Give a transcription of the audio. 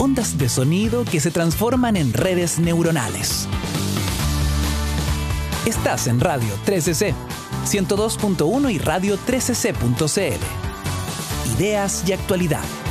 ondas de sonido que se transforman en redes neuronales. Estás en Radio 13C, 102.1 y radio13c.cl. Ideas y actualidad.